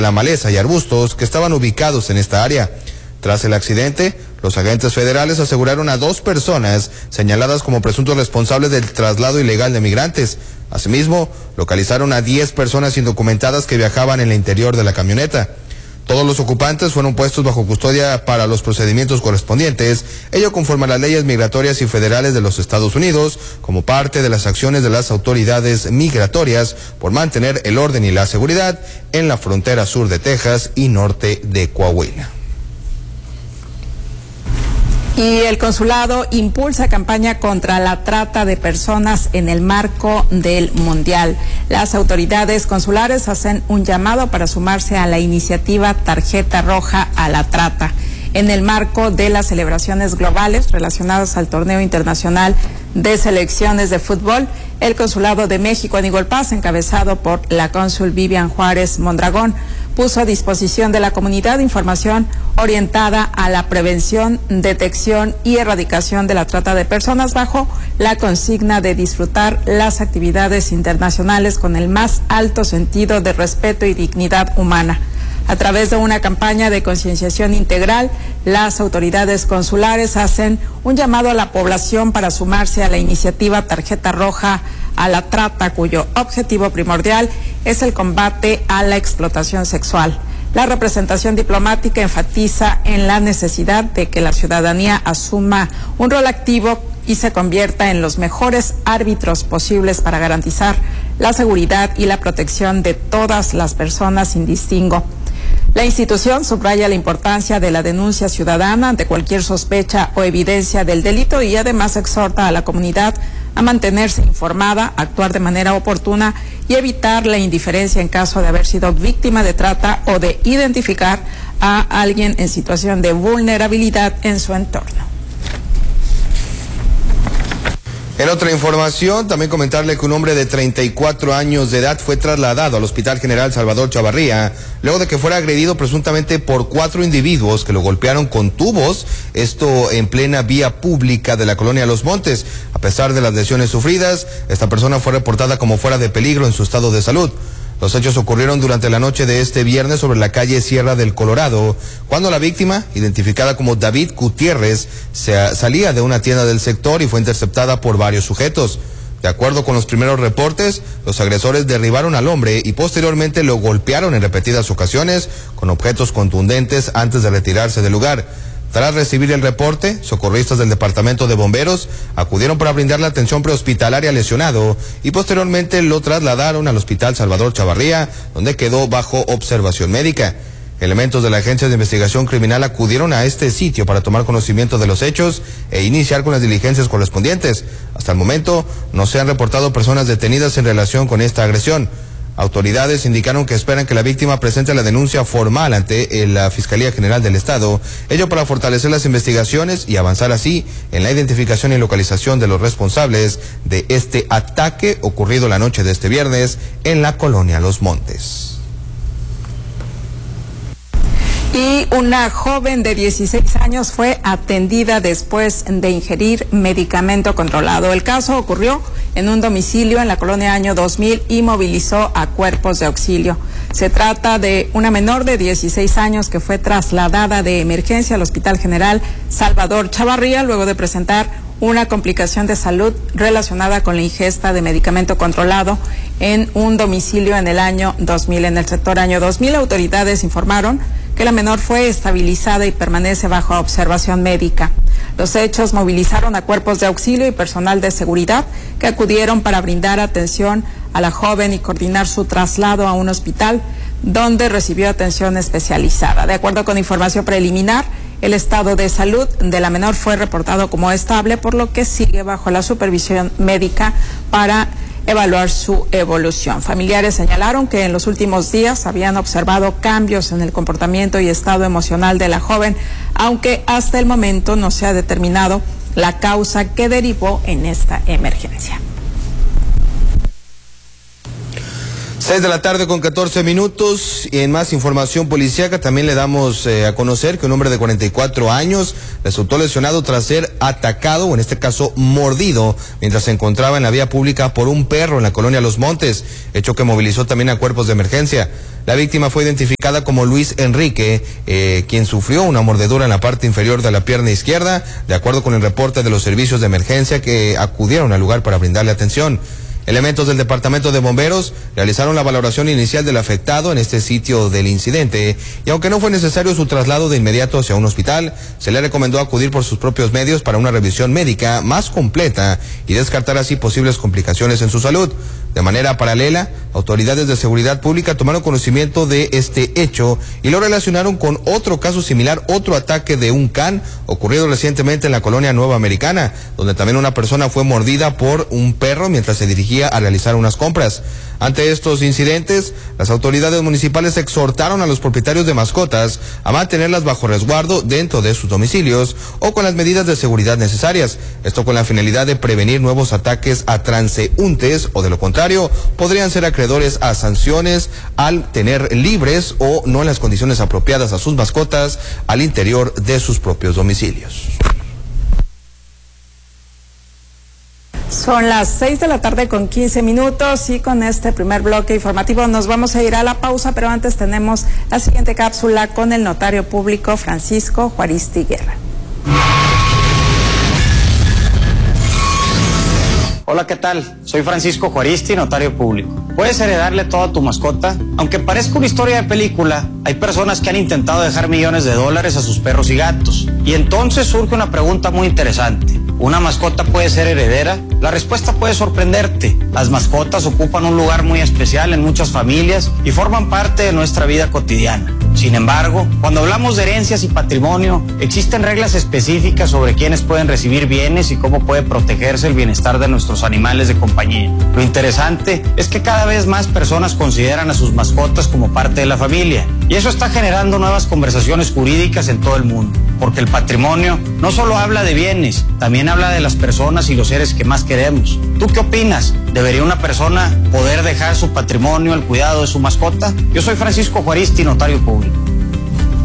la maleza y arbustos que estaban ubicados en esta área. Tras el accidente, los agentes federales aseguraron a 2 personas señaladas como presuntos responsables del traslado ilegal de migrantes. Asimismo, localizaron a 10 personas indocumentadas que viajaban en el interior de la camioneta. Todos los ocupantes fueron puestos bajo custodia para los procedimientos correspondientes, ello conforme a las leyes migratorias y federales de los Estados Unidos, como parte de las acciones de las autoridades migratorias por mantener el orden y la seguridad en la frontera sur de Texas y norte de Coahuila. Y el consulado impulsa campaña contra la trata de personas en el marco del Mundial. Las autoridades consulares hacen un llamado para sumarse a la iniciativa Tarjeta Roja a la Trata. En el marco de las celebraciones globales relacionadas al torneo internacional de selecciones de fútbol, el Consulado de México en Eagle Pass, encabezado por la cónsul Vivian Juárez Mondragón, puso a disposición de la comunidad información orientada a la prevención, detección y erradicación de la trata de personas bajo la consigna de disfrutar las actividades internacionales con el más alto sentido de respeto y dignidad humana. A través de una campaña de concienciación integral, las autoridades consulares hacen un llamado a la población para sumarse a la iniciativa Tarjeta Roja a la Trata, cuyo objetivo primordial es el combate a la explotación sexual. La representación diplomática enfatiza en la necesidad de que la ciudadanía asuma un rol activo y se convierta en los mejores árbitros posibles para garantizar la seguridad y la protección de todas las personas sin distingo. La institución subraya la importancia de la denuncia ciudadana ante cualquier sospecha o evidencia del delito y además exhorta a la comunidad a mantenerse informada, actuar de manera oportuna y evitar la indiferencia en caso de haber sido víctima de trata o de identificar a alguien en situación de vulnerabilidad en su entorno. En otra información, también comentarle que un hombre de 34 años de edad fue trasladado al Hospital General Salvador Chavarría luego de que fuera agredido presuntamente por 4 individuos que lo golpearon con tubos, esto en plena vía pública de la colonia Los Montes. A pesar de las lesiones sufridas, esta persona fue reportada como fuera de peligro en su estado de salud. Los hechos ocurrieron durante la noche de este viernes sobre la calle Sierra del Colorado, cuando la víctima, identificada como David Gutiérrez, salía de una tienda del sector y fue interceptada por varios sujetos. De acuerdo con los primeros reportes, los agresores derribaron al hombre y posteriormente lo golpearon en repetidas ocasiones con objetos contundentes antes de retirarse del lugar. Tras recibir el reporte, socorristas del Departamento de Bomberos acudieron para brindar la atención prehospitalaria al lesionado y posteriormente lo trasladaron al Hospital Salvador Chavarría, donde quedó bajo observación médica. Elementos de la Agencia de Investigación Criminal acudieron a este sitio para tomar conocimiento de los hechos e iniciar con las diligencias correspondientes. Hasta el momento no se han reportado personas detenidas en relación con esta agresión. Autoridades indicaron que esperan que la víctima presente la denuncia formal ante la Fiscalía General del Estado, ello para fortalecer las investigaciones y avanzar así en la identificación y localización de los responsables de este ataque ocurrido la noche de este viernes en la colonia Los Montes. Y una joven de 16 años fue atendida después de ingerir medicamento controlado. El caso ocurrió en un domicilio en la colonia Año 2000 y movilizó a cuerpos de auxilio. Se trata de una menor de 16 años que fue trasladada de emergencia al Hospital General Salvador Chavarría luego de presentar una complicación de salud relacionada con la ingesta de medicamento controlado en un domicilio en el año 2000. En el sector Año 2000, autoridades informaron que la menor fue estabilizada y permanece bajo observación médica. Los hechos movilizaron a cuerpos de auxilio y personal de seguridad que acudieron para brindar atención a la joven y coordinar su traslado a un hospital donde recibió atención especializada. De acuerdo con información preliminar, el estado de salud de la menor fue reportado como estable, por lo que sigue bajo la supervisión médica para evaluar su evolución. Familiares señalaron que en los últimos días habían observado cambios en el comportamiento y estado emocional de la joven, aunque hasta el momento no se ha determinado la causa que derivó en esta emergencia. 6 de la tarde con 14 minutos y en más información policíaca también le damos a conocer que un hombre de 44 años resultó lesionado tras ser atacado, o en este caso mordido, mientras se encontraba en la vía pública por un perro en la colonia Los Montes, hecho que movilizó también a cuerpos de emergencia. La víctima fue identificada como Luis Enrique, quien sufrió una mordedura en la parte inferior de la pierna izquierda, de acuerdo con el reporte de los servicios de emergencia que acudieron al lugar para brindarle atención. Elementos del Departamento de Bomberos realizaron la valoración inicial del afectado en este sitio del incidente y aunque no fue necesario su traslado de inmediato hacia un hospital, se le recomendó acudir por sus propios medios para una revisión médica más completa y descartar así posibles complicaciones en su salud. De manera paralela, autoridades de seguridad pública tomaron conocimiento de este hecho y lo relacionaron con otro caso similar, otro ataque de un can ocurrido recientemente en la colonia Nueva Americana, donde también una persona fue mordida por un perro mientras se dirigía a realizar unas compras. Ante estos incidentes, las autoridades municipales exhortaron a los propietarios de mascotas a mantenerlas bajo resguardo dentro de sus domicilios o con las medidas de seguridad necesarias. Esto con la finalidad de prevenir nuevos ataques a transeúntes o de lo contrario podrían ser acreedores a sanciones al tener libres o no en las condiciones apropiadas a sus mascotas al interior de sus propios domicilios. Son las 6 de la tarde con 15 minutos y con este primer bloque informativo nos vamos a ir a la pausa, pero antes tenemos la siguiente cápsula con el notario público Francisco Juaristi Guerra. Hola, ¿qué tal? Soy Francisco Juaristi, notario público. ¿Puedes heredarle todo a tu mascota? Aunque parezca una historia de película, hay personas que han intentado dejar millones de dólares a sus perros y gatos. Y entonces surge una pregunta muy interesante. ¿Una mascota puede ser heredera? La respuesta puede sorprenderte. Las mascotas ocupan un lugar muy especial en muchas familias y forman parte de nuestra vida cotidiana. Sin embargo, cuando hablamos de herencias y patrimonio, existen reglas específicas sobre quiénes pueden recibir bienes y cómo puede protegerse el bienestar de nuestros animales de compañía. Lo interesante es que cada vez más personas consideran a sus mascotas como parte de la familia, y eso está generando nuevas conversaciones jurídicas en todo el mundo, porque el patrimonio no solo habla de bienes, también habla de las personas y los seres que más queremos. ¿Tú qué opinas? ¿Debería una persona poder dejar su patrimonio al cuidado de su mascota? Yo soy Francisco Juaristi, notario público.